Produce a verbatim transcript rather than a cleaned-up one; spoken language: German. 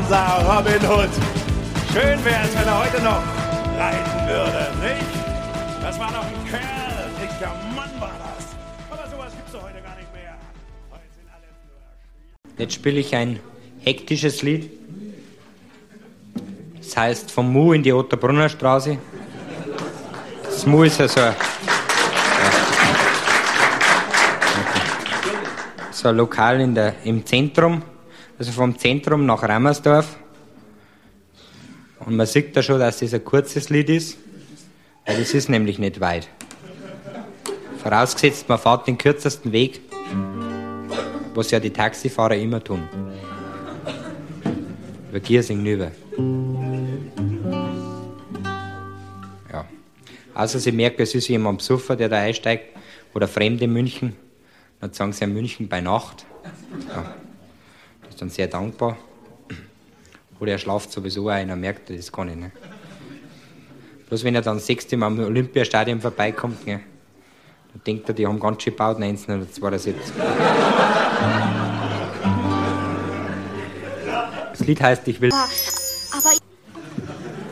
unser Robin Hood. Schön wär's, wenn er heute noch reiten würde, nicht? Das war noch ein Kerl, dicker Mann war das. Aber sowas gibt's doch heute gar nicht mehr. Heute sind alle nur... Jetzt spiele ich ein hektisches Lied. Das heißt vom Mu in die Otterbrunner Straße. Das Mu ist ja so ein, so ein Lokal in der, im Zentrum, also vom Zentrum nach Rammersdorf. Und man sieht da schon, dass das ein kurzes Lied ist, weil das ist nämlich nicht weit. Vorausgesetzt, man fährt den kürzesten Weg, was ja die Taxifahrer immer tun. Über Giersing rüber. Ja. Also Sie merken, es ist jemand besoffen, der da einsteigt, oder Fremde in München. Dann sagen sie ja München bei Nacht. Ja. Das ist dann sehr dankbar. Oder er schlaft sowieso ein, er merkt, das kann ich nicht. Bloß wenn er dann das sechste Mal am Olympiastadion vorbeikommt, gell, dann denkt er, die haben ganz schön gebaut, neunzehnhundertzweiundsiebzig. Das Lied heißt, ich will...